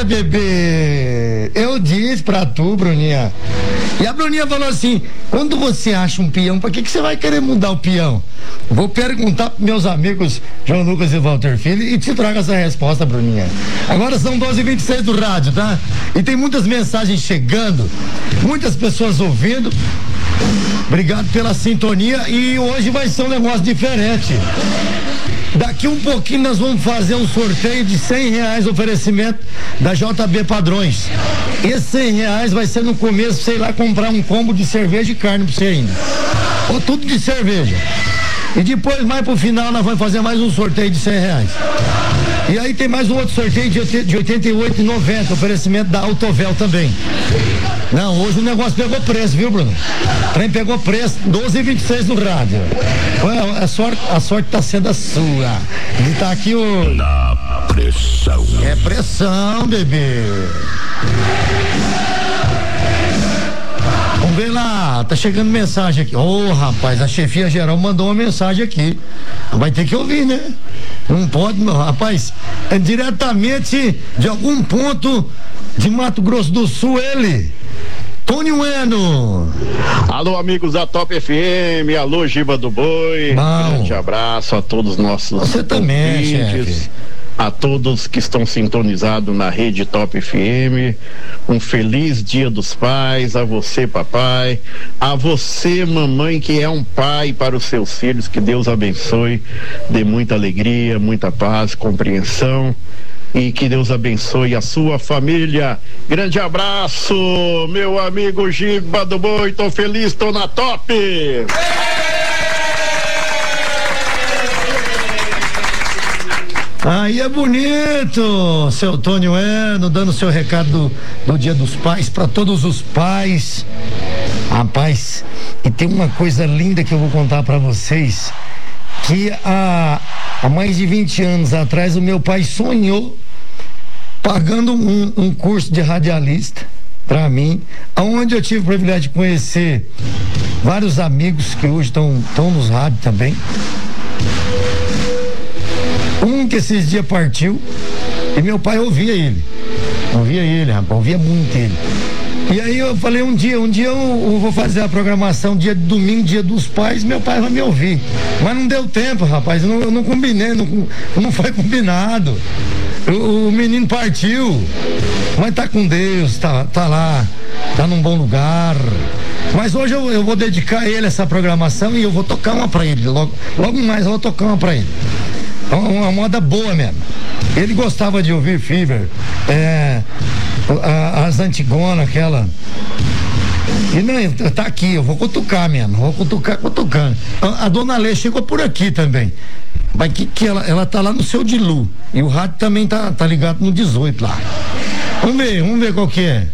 bebê. Eu disse pra tu, Bruninha. E a Bruninha falou assim: quando você acha um peão, pra que você vai querer mudar o peão? Vou perguntar pros meus amigos João Lucas e Walter Filho e te trago essa resposta, Bruninha. Agora são 12h26 do rádio, tá? E tem muitas mensagens chegando, muitas pessoas ouvindo. Obrigado pela sintonia e hoje vai ser um negócio diferente. Daqui um pouquinho nós vamos fazer um sorteio de R$100 oferecimento da JB Padrões. Esses R$100 vai ser no começo, sei lá, comprar um combo de cerveja e carne pra você ainda. Ou tudo de cerveja. E depois, mais pro final, nós vamos fazer mais um sorteio de R$100. E aí tem mais um outro sorteio de R$88,90, oferecimento da Autovel também. Não, hoje o negócio pegou preço, viu, Bruno? O trem pegou preço, 12h26 no rádio. A sorte tá sendo a sua. E tá aqui o... Na pressão. É pressão, bebê. Vamos ver lá, tá chegando mensagem aqui. Rapaz, a chefia geral mandou uma mensagem aqui. Vai ter que ouvir, né? Não pode, meu rapaz. É diretamente de algum ponto de Mato Grosso do Sul, ele. Tony Bueno. Alô, amigos da Top FM, alô, Giba do Boi. Bom. Grande abraço a todos os nossos Você também, ouvintes, chefe. a todos que estão sintonizados na rede Top FM. Um feliz Dia dos Pais, a você, papai, a você, mamãe, que é um pai para os seus filhos. Que Deus abençoe, dê muita alegria, muita paz, compreensão. E que Deus abençoe a sua família. Grande abraço, meu amigo Giba do Boi. Tô feliz, tô na Top. Aí é bonito, seu Tony Bueno, dando seu recado do Dia dos Pais para todos os pais. Rapaz, e tem uma coisa linda que eu vou contar para vocês, que há mais de 20 anos atrás o meu pai sonhou pagando um curso de radialista para mim, onde eu tive o privilégio de conhecer vários amigos que hoje estão nos rádios também. Um que esses dias partiu e meu pai ouvia ele, rapaz, ouvia muito ele. E aí eu falei, um dia eu vou fazer a programação dia de domingo, Dia dos Pais, meu pai vai me ouvir. Mas não deu tempo, rapaz, eu não combinei, não foi combinado. O menino partiu, mas tá com Deus, tá lá, tá num bom lugar. Mas hoje eu vou dedicar a ele essa programação e eu vou tocar uma pra ele, logo mais eu vou tocar uma pra ele. Uma moda boa mesmo. Ele gostava de ouvir Fever, as Antigona, aquela. E não, tá aqui, eu vou cutucar mesmo, cutucando. A dona Lê chegou por aqui também. Mas que ela tá lá no seu Dilu. E o rádio também tá ligado no 18 lá. Vamos ver qual que é.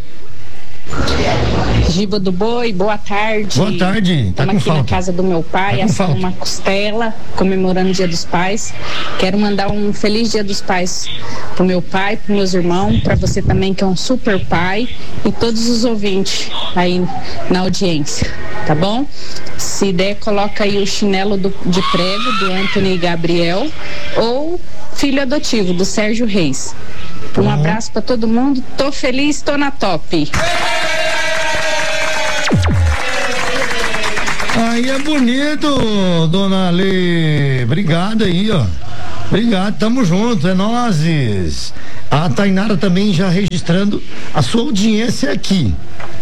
Giba do Boi, boa tarde. Boa tarde. Tá com aqui falta. Na casa do meu pai, assando uma costela, comemorando o Dia dos Pais. Quero mandar um feliz Dia dos Pais pro meu pai, pros meus irmãos, para você também, que é um super pai, e todos os ouvintes aí na audiência, tá bom? Se der, coloca aí o chinelo de prego do Anthony Gabriel ou filho adotivo do Sérgio Reis. Um abraço para todo mundo. Tô feliz, tô na Top. Aí é bonito, dona Lê. Obrigado aí, ó. Obrigado, tamo junto, é nóis. A Tainara também já registrando a sua audiência aqui.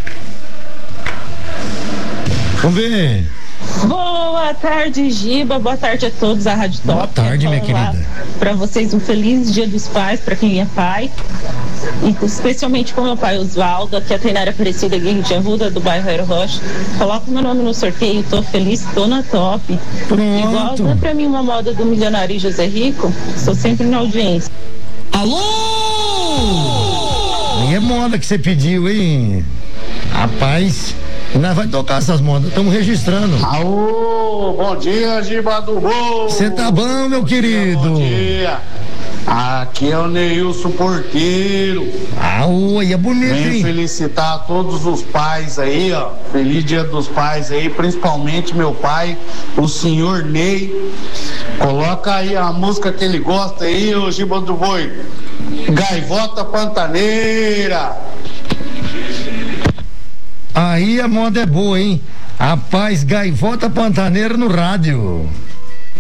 Vamos ver. Boa tarde, Giba. Boa tarde a todos da Rádio Top. Boa tarde, minha querida. Para vocês um feliz Dia dos Pais, para quem é pai. E especialmente com meu pai Osvaldo, aqui a Tainara Aparecida Guerreiro de Arruda, do bairro Aero Rocha. Coloca meu nome no sorteio, tô feliz, tô na Top. Pronto. Igual dá pra mim uma moda do milionário José Rico, sou sempre na audiência. Alô! Aí é moda que você pediu, hein? Rapaz, nós vai tocar essas modas, estamos registrando. Alô, bom dia, Giba do Boi. Você tá bom, meu querido? Bom dia. Aqui é o Neilson Porteiro. Aí é bonito, hein? Venho felicitar todos os pais aí, ó. Feliz Dia dos Pais aí, principalmente meu pai, o senhor Ney. Coloca aí a música que ele gosta aí, ô Giba do Boi. Gaivota Pantaneira. Aí a moda é boa, hein? Rapaz, Gaivota Pantaneira no rádio.